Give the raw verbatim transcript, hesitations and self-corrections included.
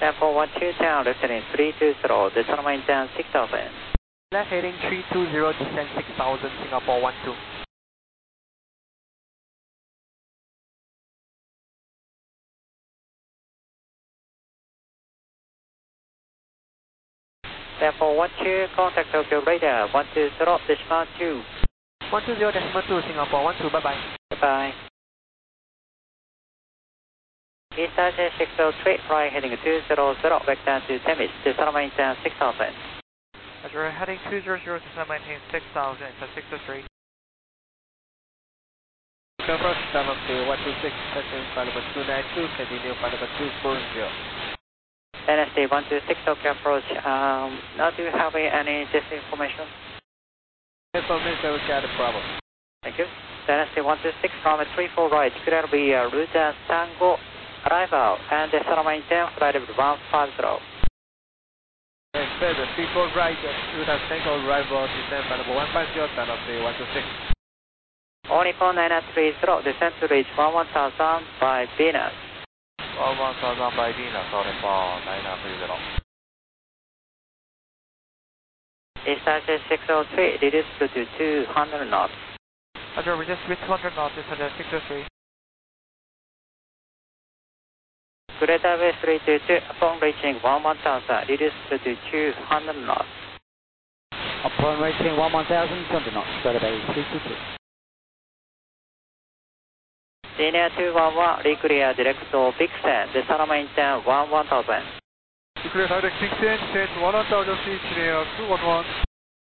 Then four one two down, left heading three two zero, decimal main down six thousand. Left heading three two zero, descend six thousand, Singapore one two. Then four one two, contact Tokyo radar one two zero, decimal two. one two zero, decimal two, Singapore one two, bye bye. Bye bye. East six oh three, right heading two zero zero, vector to Temis, decimal main down six thousand. Roger, heading two zero zero, decimal maintain six thousand, it's a six oh three. First time of the one two six, setting flight number two nine two, continue flight number two four zero. N S D one two six, Tokyo approach. Um, now do you have any disinformation? Information, we got a problem. Thank you. N S D one two six, runway three four right, clear be uh, route Tango, arrival, and the decimal maintain flight level one five zero. And further, three four right, route Tango, arrival, descend flight number one five zero, time of the one two six. All Nippon nine three zero, descend to reach one one thousand by Venus. one one thousand by Venus, all Nippon nine three zero. East six oh three, reduce to two hundred knots. Roger, we just reached two hundred knots, it's a six oh three. Greater West three two two, upon reaching one one thousand, reduce to two hundred knots. Upon reaching one one thousand, two hundred knots, Greater Bay three two two. Senior two one one, reclear direct to Vixen, decimal maintain one one thousand. Declare direct Vixen, descend one thousand feet, clear two one one.